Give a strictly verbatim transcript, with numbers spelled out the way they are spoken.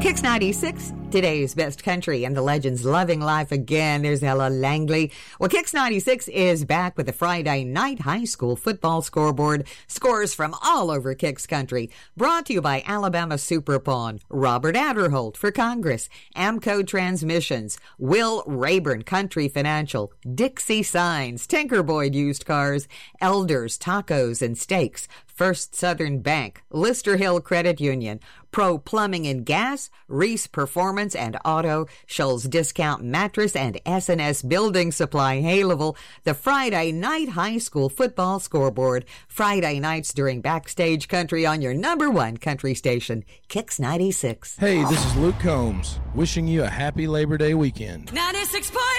Kicks ninety-six, today's best country and the legends loving life again. There's Ella Langley. Well, Kicks ninety-six is back with the Friday night high school football scoreboard. Scores from all over Kicks country. Brought to you by Alabama Super Pawn, Robert Adderholt for Congress, Amco Transmissions, Will Rayburn Country Financial, Dixie Signs, Tinker Boyd Used Cars, Elders Tacos and Steaks, First Southern Bank, Lister Hill Credit Union, Pro Plumbing and Gas, Reese Performance and Auto, Scholl's Discount Mattress, and S and S Building Supply Haleville. The Friday night high school football scoreboard. Friday nights during Backstage Country on your number one country station, Kicks ninety-six. Hey, this is Luke Combs, wishing you a happy Labor Day weekend. ninety-six point